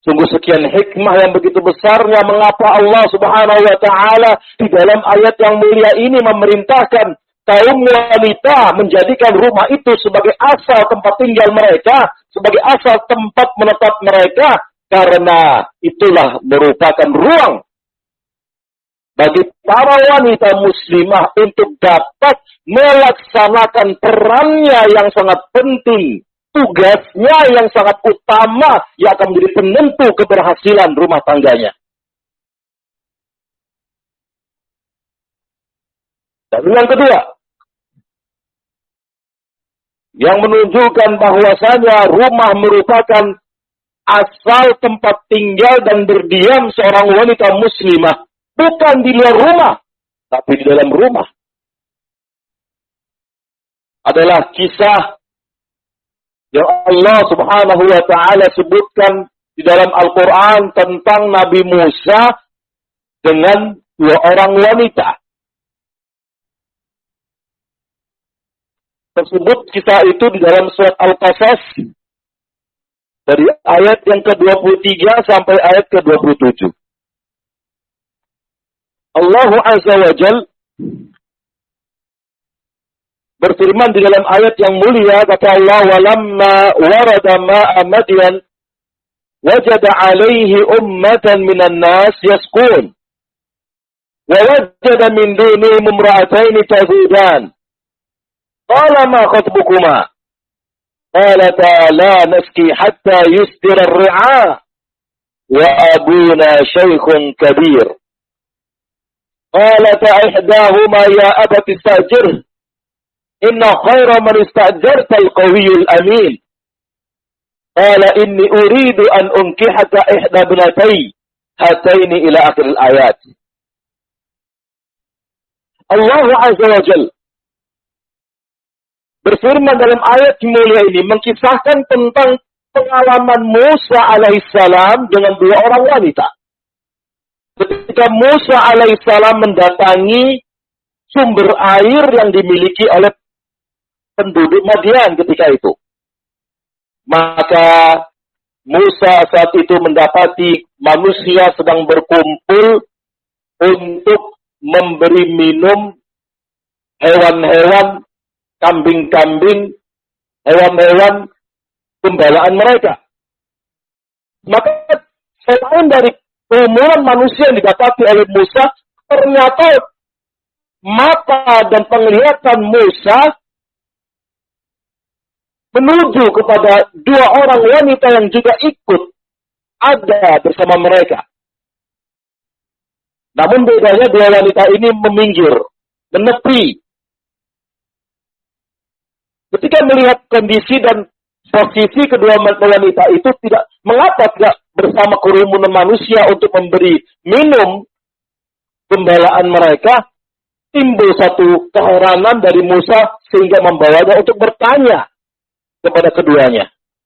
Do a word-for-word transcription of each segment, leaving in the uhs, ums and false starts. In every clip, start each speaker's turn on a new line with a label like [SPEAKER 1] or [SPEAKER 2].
[SPEAKER 1] Sungguh sekian hikmah yang begitu besarnya mengapa Allah Subhanahu wa taala di dalam ayat yang mulia ini memerintahkan kaum wanita menjadikan rumah itu sebagai asal tempat tinggal mereka, sebagai asal tempat menetap mereka, karena itulah merupakan ruang bagi para wanita muslimah untuk dapat melaksanakan perannya yang sangat penting, tugasnya yang sangat utama yang akan menjadi penentu keberhasilan rumah tangganya. Dan yang kedua, yang menunjukkan bahwasanya rumah merupakan asal tempat tinggal dan berdiam seorang wanita muslimah, bukan di luar rumah, tapi di dalam rumah, adalah kisah yang Allah Subhanahu wa taala sebutkan di dalam Al-Qur'an tentang Nabi Musa dengan dua orang wanita. Tersebut kisah itu di dalam surat Al-Qasas dari ayat yang ke dua puluh tiga sampai ayat ke dua puluh tujuh. Allah Azza wa Jal berfirman di dalam ayat yang mulia, kata Allah, walamma warada ma'a Madyan wajada alaihi ummatan minan nas yasqun wa wajada min dunihim imra'atayn tazudan qala ma khatbukuma qalata la naski hatta yusdira ar-ri'a wa abuna shaykhun kabir qalata ihdahuma ya abati istajirhu inna khaira man istajarta al-qawiyyul amin. Qala inni uridu an unkihaka ihda ibnatay hataini ila akhir al-ayat. Allah Azza wa Jalla berfirman dalam ayat mulia ini mengkisahkan tentang pengalaman Musa alaihissalam dengan dua orang wanita. Ketika Musa alaihissalam mendatangi sumber air yang dimiliki oleh penduduk Madian ketika itu, maka Musa saat itu mendapati manusia sedang berkumpul untuk memberi minum hewan-hewan, kambing-kambing, hewan-hewan pembelaan mereka. Maka selain dari kerumunan manusia yang didapati oleh Musa, ternyata mata dan penglihatan Musa menuju kepada dua orang wanita yang juga ikut ada bersama mereka. Namun bedanya dua wanita ini meminggir, menepi. Ketika melihat kondisi dan posisi kedua wanita itu, tidak mengapa tidak bersama kerumunan manusia untuk memberi minum gembalaan mereka, timbul satu keheranan dari Musa sehingga membawanya untuk bertanya kepada keduanya.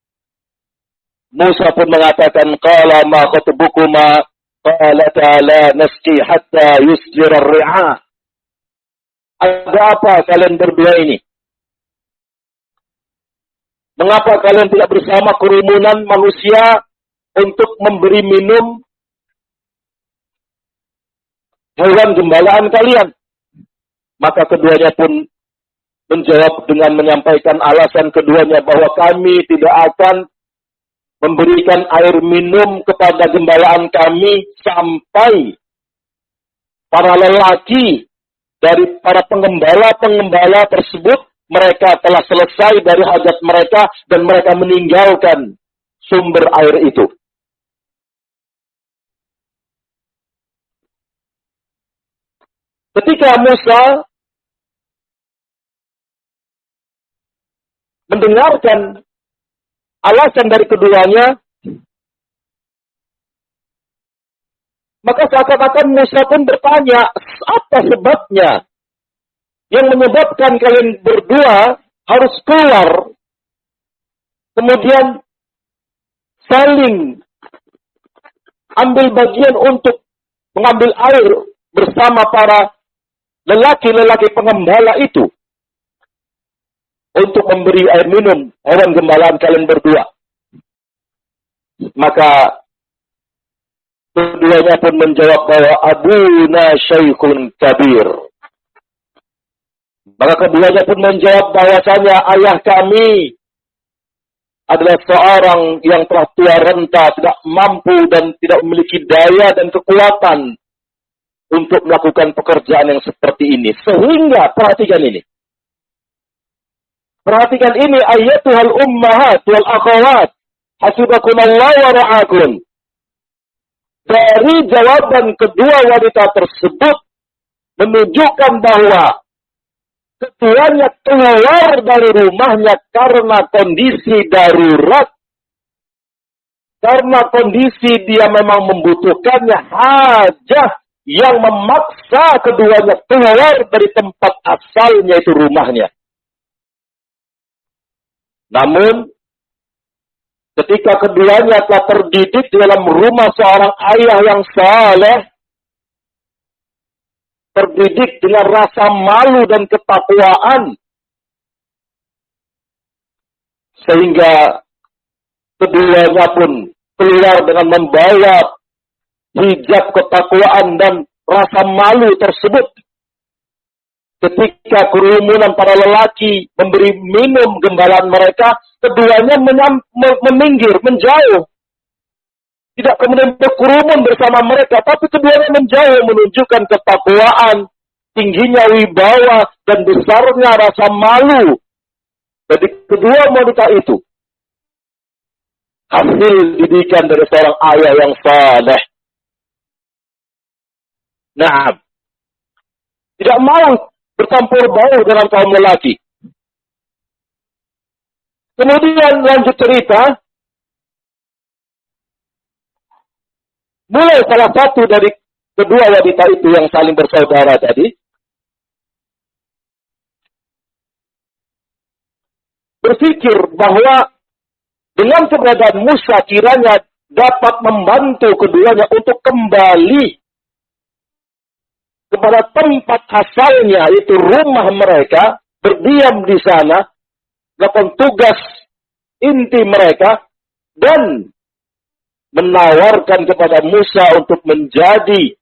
[SPEAKER 1] Musa pun mengatakan, qala ma khatbukuma qala ta'ala naski hatta yusdira ar-ri'a. Ada apa kalian berdua ini? Mengapa kalian tidak bersama kerumunan manusia untuk memberi minum hewan gembalaan kalian? Maka keduanya pun menjawab dengan menyampaikan alasan keduanya bahwa kami tidak akan memberikan air minum kepada gembalaan kami sampai para lelaki dari para pengembala-pengembala tersebut mereka telah selesai dari hajat mereka dan mereka meninggalkan sumber air itu. Ketika Musa mendengarkan alasan dari keduanya, maka seakan-akan Musa pun bertanya, apa sebabnya yang menyebabkan kalian berdua harus keluar, kemudian saling ambil bagian untuk mengambil air bersama para lelaki-lelaki pengembala itu untuk memberi air minum hewan gembalaan kalian berdua. Maka Keduanya pun menjawab bahwa abuna syaikhun kabir. Maka keduanya pun menjawab bahwasanya ayah kami adalah seorang yang telah tua renta, tidak mampu dan tidak memiliki daya dan kekuatan untuk melakukan pekerjaan yang seperti ini. Sehingga, perhatikan ini. Perhatikan ini, ayatuhal ummahat wal akhawat. Hasibakumullah wa ra'akum. Dari jawaban kedua wanita tersebut menunjukkan bahwa keduanya keluar dari rumahnya karena kondisi darurat. Karena kondisi dia memang membutuhkannya hajah yang memaksa keduanya keluar dari tempat asalnya, itu rumahnya. Namun, ketika keduanya telah terdidik di dalam rumah seorang ayah yang saleh, terdidik dengan rasa malu dan ketakwaan, sehingga keduanya pun keluar dengan membawa hijab ketakwaan dan rasa malu tersebut. Ketika kerumunan para lelaki memberi minum gembalaan mereka, keduanya menyam, meminggir, menjauh. Tidak kemudian berkerumun bersama mereka, tapi keduanya menjauh, menunjukkan ketakwaan, tingginya wibawa, dan besarnya rasa malu. Jadi kedua wanita itu hasil didikan dari seorang ayah yang saleh. Nah, tidak mau bercampur baur dengan kaum lelaki. Kemudian lanjut cerita, mulai salah satu dari kedua wanita itu yang saling bersaudara tadi, berpikir bahwa dengan keberadaan Musa kiranya dapat membantu keduanya untuk kembali kepada tempat asalnya, yaitu rumah mereka, berdiam di sana, melakukan tugas inti mereka, dan menawarkan kepada Musa untuk menjadi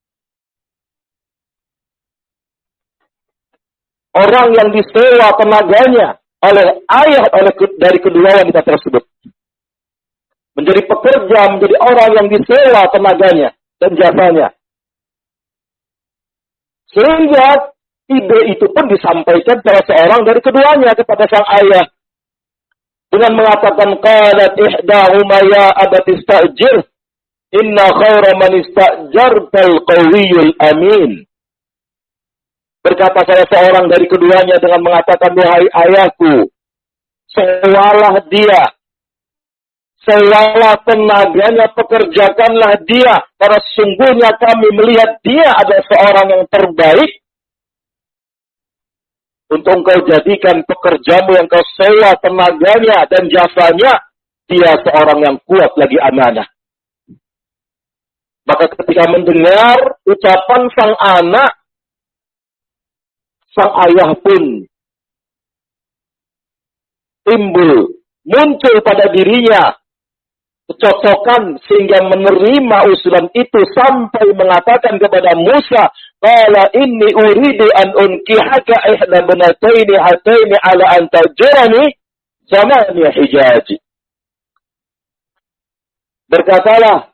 [SPEAKER 1] orang yang disewa tenaganya oleh ayah oleh dari kedua wanita tersebut. Menjadi pekerja, menjadi orang yang disewa tenaganya dan jasanya. Sehingga ide itu pun disampaikan kepada seorang dari keduanya kepada sang ayah. Dengan mengatakan, qalat ihdahuma ya abati istajir, inna khaira man istajartal qawiyul amin. Berkata salah seorang dari keduanya dengan mengatakan, wahai ayahku, sewalah dia, sewalah tenaganya, pekerjakanlah dia, karena sungguhnya kami melihat dia adalah seorang yang terbaik untuk engkau jadikan pekerjamu yang kau sewa tenaganya dan jasanya, dia seorang yang kuat lagi amanah. Maka ketika mendengar ucapan sang anak, sang ayah pun timbul, muncul pada dirinya kecocokan sehingga menerima usulan itu sampai mengatakan kepada Musa, qala inni uridu an unkihaka ihda banataini hataini ala an tajurani samaniya hijaji. Berkatalah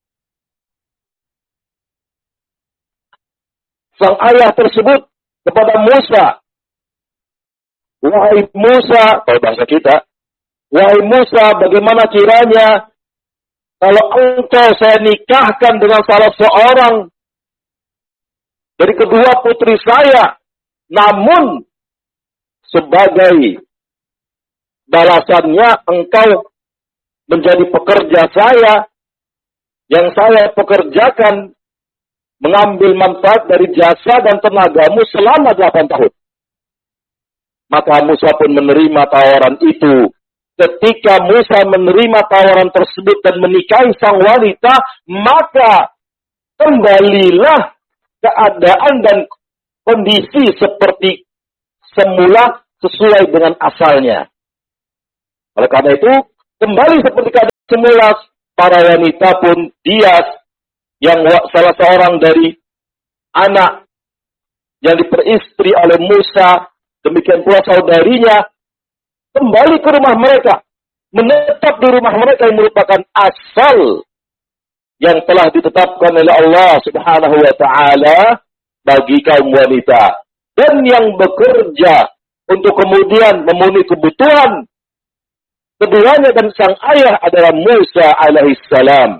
[SPEAKER 1] sang ayah tersebut kepada Musa, wahai Musa, kalau bahasa kita, wahai Musa, bagaimana kiranya kalau engkau saya nikahkan dengan salah seorang dari kedua putri saya, namun sebagai balasannya engkau menjadi pekerja saya, yang saya pekerjakan mengambil manfaat dari jasa dan tenagamu selama delapan tahun. Maka Musa pun menerima tawaran itu. Ketika Musa menerima tawaran tersebut dan menikahi sang wanita, maka kembalilah keadaan dan kondisi seperti semula sesuai dengan asalnya. Oleh karena itu, kembali seperti keadaan semula, para wanita pun dias yang salah seorang dari anak yang diperistri oleh Musa, demikian pula saudarinya, kembali ke rumah mereka, menetap di rumah mereka yang merupakan asal yang telah ditetapkan oleh Allah Subhanahu wa taala bagi kaum wanita, dan yang bekerja untuk kemudian memenuhi kebutuhan keduanya dan sang ayah adalah Musa alaihissalam.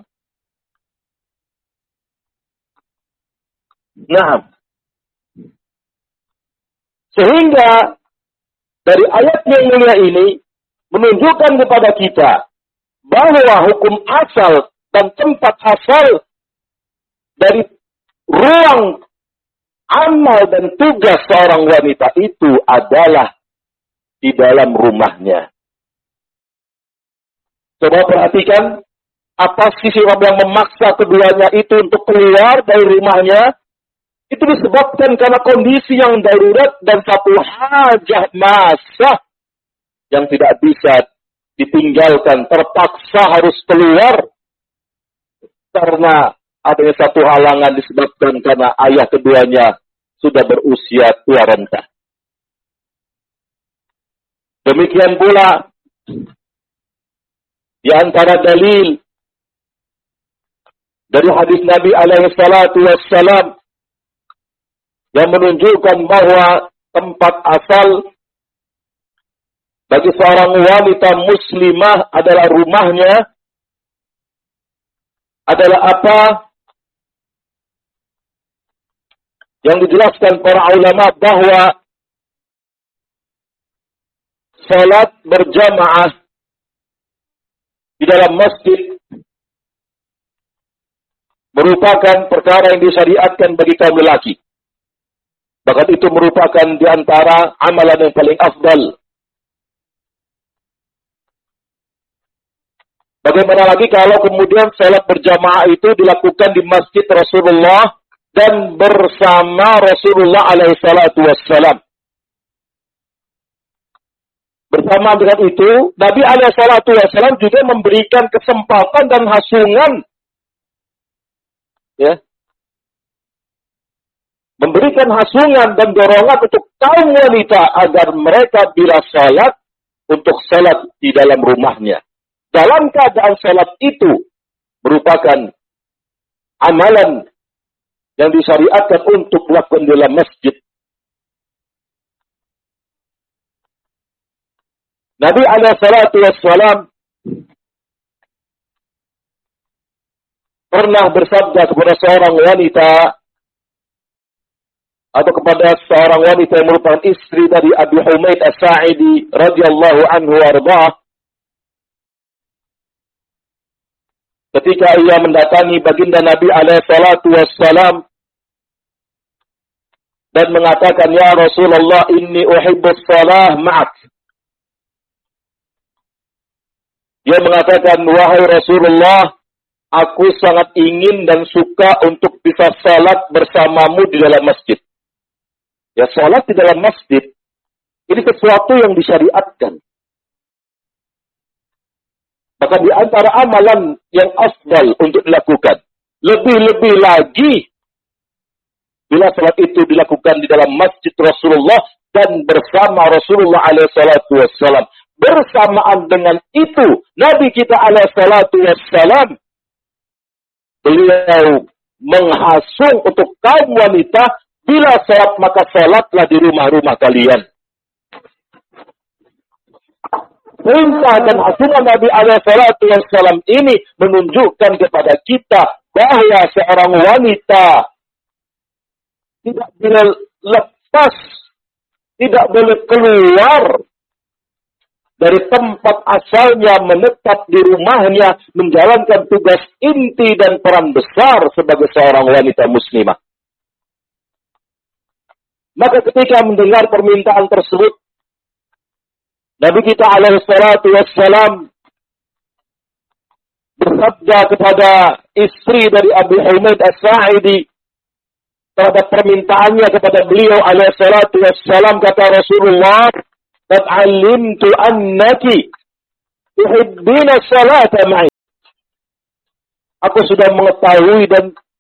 [SPEAKER 1] Nah, sehingga dari ayat yang mulia ini menunjukkan kepada kita bahwa hukum asal dan tempat asal dari ruang amal dan tugas seorang wanita itu adalah di dalam rumahnya. Coba perhatikan, apa sih sebab yang memaksa keduanya itu untuk keluar dari rumahnya? Itu disebabkan karena kondisi yang darurat dan satu hajah masa yang tidak bisa ditinggalkan, terpaksa harus keluar karena adanya satu halangan disebabkan karena ayah keduanya sudah berusia tua renta. Demikian pula di antara dalil dari hadis Nabi alaihi salatu wassalam yang menunjukkan bahwa tempat asal bagi seorang wanita muslimah adalah rumahnya, adalah apa yang dijelaskan para ulama bahwa salat berjamaah di dalam masjid merupakan perkara yang disyariatkan bagi kaum lelaki. Bahkan itu merupakan di antara amalan yang paling afdal. Bagaimana lagi kalau kemudian salat berjamaah itu dilakukan di masjid Rasulullah dan bersama Rasulullah alaihi salatu wassalam. Bersama dengan itu, Nabi alaihi salatu wassalam juga memberikan kesempatan dan hasungan, ya, memberikan hasungan dan dorongan untuk kaum wanita agar mereka bila salat untuk salat di dalam rumahnya. Dalam keadaan salat itu merupakan amalan yang disyariatkan untuk dilakukan di dalam masjid. Nabi alaihi salatu wassalam pernah bersabda kepada seorang wanita atau kepada seorang wanita yang merupakan istri dari Abi Humaid As-Sa'idi radhiyallahu anhu warḍah, ketika ia mendatangi baginda Nabi alaihi salatu wassalam dan mengatakan, "Ya Rasulullah, inni uhibbus salah ma'ak." Dia mengatakan, "Wahai Rasulullah, aku sangat ingin dan suka untuk bisa salat bersamamu di dalam masjid." Ya, salat di dalam masjid ini sesuatu yang disyariatkan. Maka di antara amalan yang afdal untuk dilakukan. Lebih-lebih lagi bila salat itu dilakukan di dalam masjid Rasulullah dan bersama Rasulullah alaihi salatu wassalam. Bersamaan dengan itu, Nabi kita alaihi salatu wassalam, beliau menghasung untuk kaum wanita, bila salat maka salatlah di rumah-rumah kalian. Perintah dan hasungan Nabi alaihi salatu wassalam ini menunjukkan kepada kita bahwa seorang wanita tidak boleh lepas, tidak boleh keluar dari tempat asalnya, menetap di rumahnya, menjalankan tugas inti dan peran besar sebagai seorang wanita muslimah. Maka ketika mendengar permintaan tersebut, Nabi kita alaihi salatu wassalam bersabda kepada istri dari Abu Humaid As-Sa'idi terhadap permintaannya kepada beliau alaihi salatu wassalam, kata Rasulullah, "Qad 'allimtu annaki tuhibbina salata ma'i." Aku sudah mengetahui dan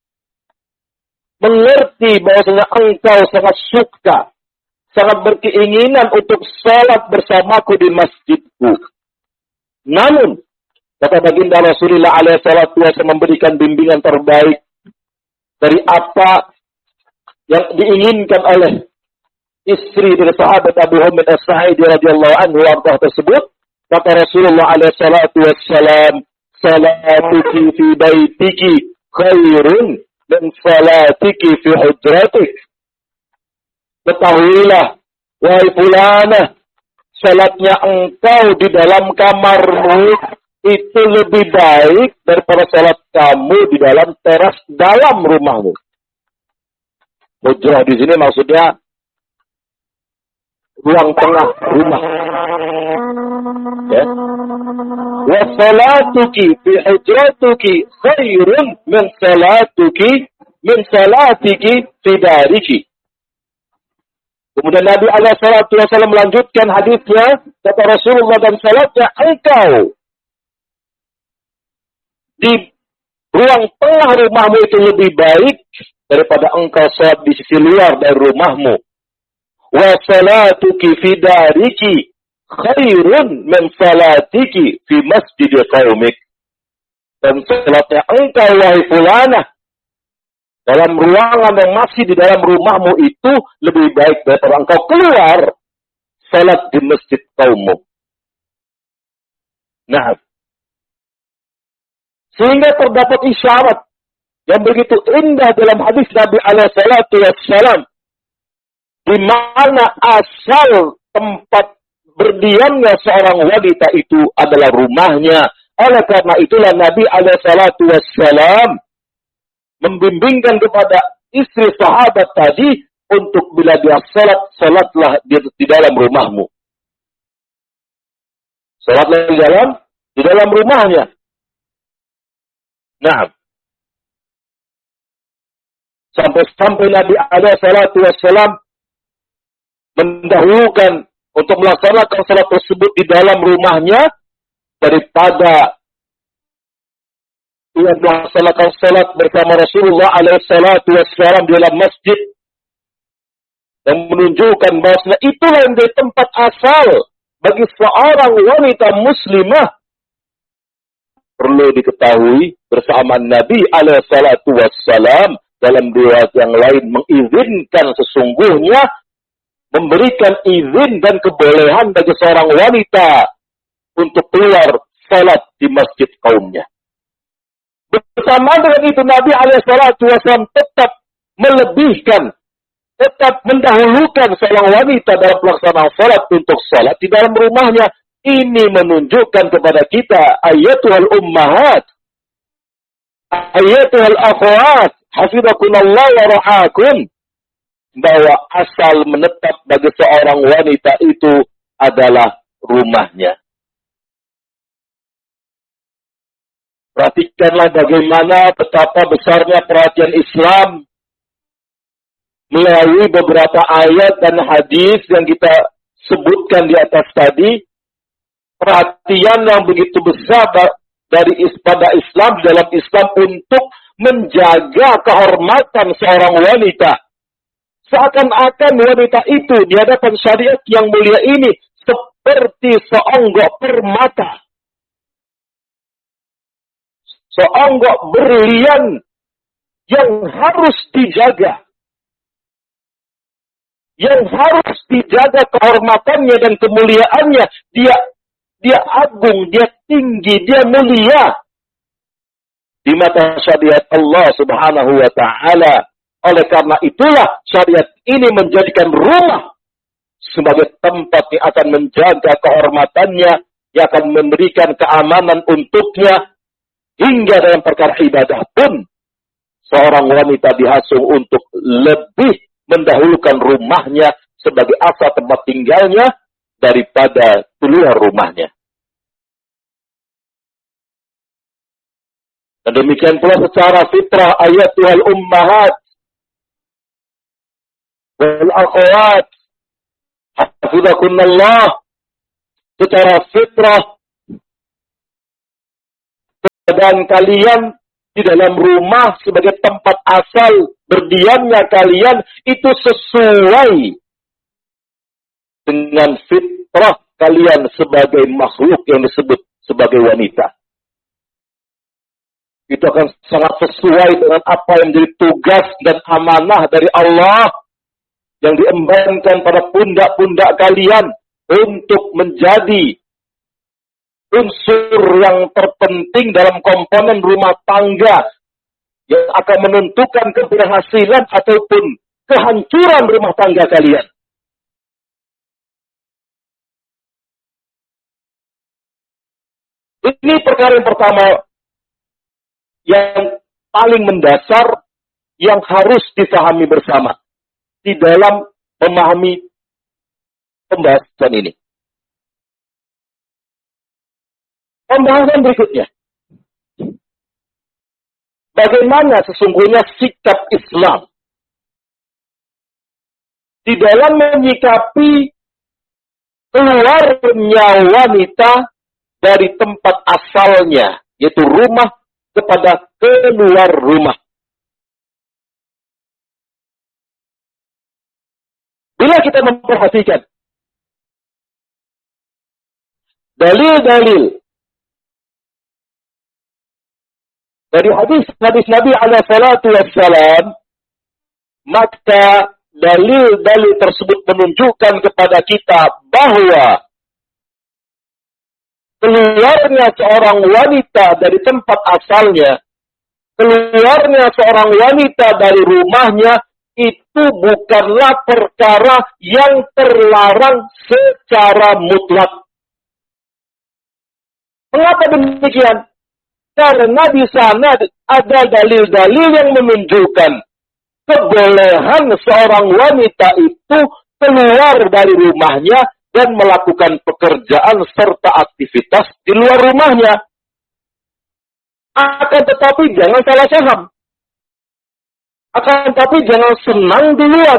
[SPEAKER 1] mengerti bahwasanya engkau sangat suka, sangat berkeinginan untuk salat bersamaku di masjidku. Namun, kata baginda Rasulullah alaihi salatu wasallam memberikan bimbingan terbaik dari apa yang diinginkan oleh istri dari sahabat Abu Hamid As-Sa'idi radhiyallahu anhu warḍah tersebut. Kata Rasulullah alaihi salatu wassalam, salatuki fi baitiki khairun min salatiki fi hujratik. Ketahuilah, wahai fulanah, salatnya engkau di dalam kamarmu itu lebih baik daripada salat kamu di dalam teras dalam rumahmu. Hujrah di sini maksudnya ruang tengah rumah. Ya. Wa salatuki fi hujratuki khairun min salatuki min salatiki fi dariki. Kemudian Nabi alaihi salatu wasallam melanjutkan hadisnya, kata Rasulullah, dan salatnya engkau di ruang tengah rumahmu itu lebih baik daripada engkau salat di sisi luar dari rumahmu. Wa salatuki fi dariki khairun min salatiki fi masjid qaumik. Dan salatnya engkau wahai fulanah dalam ruangan yang masih di dalam rumahmu itu lebih baik daripada engkau keluar salat di masjid kaummu. Nah, sehingga terdapat isyarat yang begitu indah dalam hadis Nabi alaihi salatu wassalam, di mana asal tempat berdiamnya seorang wanita itu adalah rumahnya. Oleh karena itulah Nabi alaihi salatu wassalam membimbingkan kepada istri sahabat tadi untuk bila dia salat, salatlah di, di dalam rumahmu. Salatlah di dalam di dalam rumahnya. Nah, sampai-sampai Nabi alaihi salatu wassalam mendahulukan untuk melaksanakan salat tersebut di dalam rumahnya daripada ia melaksanakan salat bersama Rasulullah alaihi salatu wassalam di dalam masjid, dan menunjukkan bahwa itulah yang menjadi tempat asal bagi seorang wanita muslimah. Perlu diketahui bersama Nabi alaihi salatu wassalam dalam riwayat yang lain mengizinkan sesungguhnya memberikan izin dan kebolehan bagi seorang wanita untuk keluar salat di masjid kaumnya. Bersama dengan itu Nabi alaihi salatu wassalam tetap melebihkan, tetap mendahulukan seorang wanita dalam pelaksanaan salat untuk salat di dalam rumahnya. Ini menunjukkan kepada kita, ayatul ummahat, ayatul akhwat, hafizakunallah wa ra'akum, bahwa asal menetap bagi seorang wanita itu adalah rumahnya. Perhatikanlah bagaimana betapa besarnya perhatian Islam melalui beberapa ayat dan hadis yang kita sebutkan di atas tadi. Perhatian yang begitu besar dari pada Islam, dalam Islam, untuk menjaga kehormatan seorang wanita. Seakan-akan wanita itu di hadapan syariat yang mulia ini seperti seonggok permata, seonggok berlian yang harus dijaga, yang harus dijaga kehormatannya dan kemuliaannya. Dia dia agung, dia tinggi, dia mulia di mata syariat Allah Subhanahu wa taala. Oleh karena itulah syariat ini menjadikan rumah sebagai tempat yang akan menjaga kehormatannya, yang akan memberikan keamanan untuknya, hingga dalam perkara ibadah pun seorang wanita dihasung untuk lebih mendahulukan rumahnya sebagai asal tempat tinggalnya daripada keluar rumahnya. Dan demikian pula secara fitrah ayatul ummahat wal akhwat hafizakunallah, secara fitrah dan kalian di dalam rumah sebagai tempat asal berdiamnya kalian itu sesuai dengan fitrah kalian sebagai makhluk yang disebut sebagai wanita. Itu akan sangat sesuai dengan apa yang menjadi tugas dan amanah dari Allah yang diembankan pada pundak-pundak kalian untuk menjadi unsur yang terpenting dalam komponen rumah tangga yang akan menentukan keberhasilan ataupun kehancuran rumah tangga kalian. Ini perkara yang pertama yang paling mendasar yang harus dipahami bersama di dalam memahami pembahasan ini. Pembahasan berikutnya. Bagaimana sesungguhnya sikap Islam di dalam menyikapi keluarnya wanita dari tempat asalnya, yaitu rumah, kepada keluar rumah. Bila kita memperhatikan dalil-dalil dari hadis-hadis Nabi alaihi salatu wassalam, maka dalil-dalil tersebut menunjukkan kepada kita bahwa keluarnya seorang wanita dari tempat asalnya, keluarnya seorang wanita dari rumahnya, itu bukanlah perkara yang terlarang secara mutlak. Mengapa demikian? Karena di sana ada dalil-dalil yang menunjukkan kebolehan seorang wanita itu keluar dari rumahnya dan melakukan pekerjaan serta aktivitas di luar rumahnya. Akan tetapi jangan salah paham. Akan tetapi jangan senang duluan.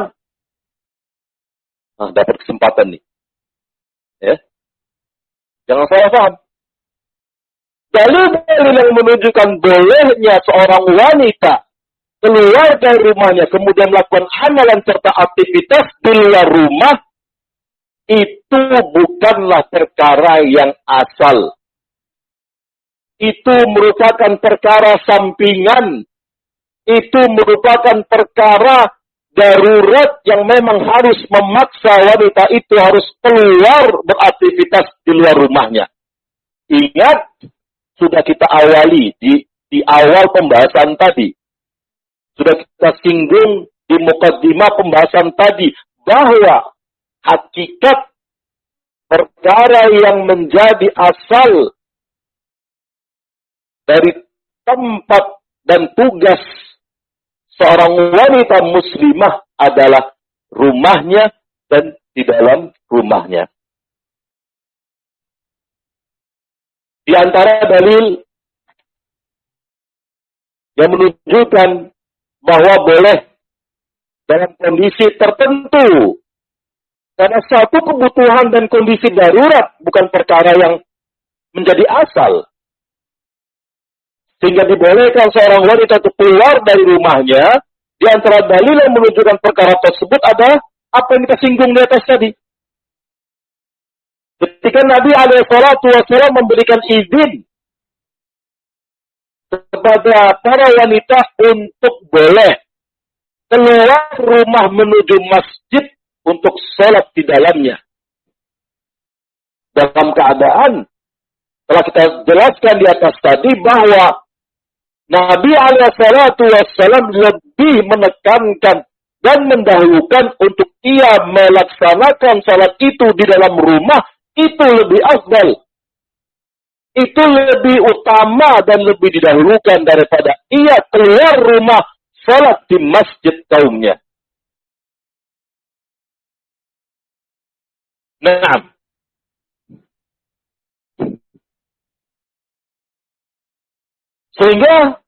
[SPEAKER 1] Nah, dapat kesempatan nih. Ya. Jangan salah paham. Dalil-dalil yang menunjukkan bolehnya seorang wanita keluar dari rumahnya, kemudian melakukan amalan serta aktivitas di luar rumah, itu bukanlah perkara yang asal. Itu merupakan perkara sampingan. Itu merupakan perkara darurat yang memang harus memaksa wanita itu harus keluar beraktivitas di luar rumahnya. Ingat, sudah kita awali di, di awal pembahasan tadi. Sudah kita singgung di mukaddimah pembahasan tadi bahwa hakikat perkara yang menjadi asal dari tempat dan tugas seorang wanita muslimah adalah rumahnya dan di dalam rumahnya. Di antara dalil yang menunjukkan bahwa boleh dalam kondisi tertentu, karena satu kebutuhan dan kondisi darurat bukan perkara yang menjadi asal. Sehingga dibolehkan seorang wanita itu keluar dari rumahnya, di antara dalil yang menunjukkan perkara tersebut ada apa yang kita singgung di atas tadi. Ketika Nabi alaihi salatu wassalam memberikan izin kepada para wanita untuk boleh keluar rumah menuju masjid untuk sholat di dalamnya. Dalam keadaan, telah kita jelaskan di atas tadi bahwa Nabi alaihi salatu wassalam lebih menekankan dan mendahulukan untuk ia melaksanakan sholat itu di dalam rumah, itu lebih afdal. Itu lebih utama dan lebih didahulukan daripada ia keluar rumah sholat di masjid kaumnya. Nah, sehingga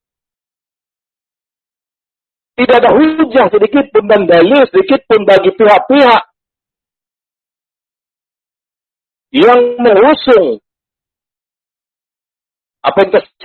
[SPEAKER 1] tidak ada hujah sedikit pun dan dalil sedikit pun bagi pihak-pihak yang mengusung apa yang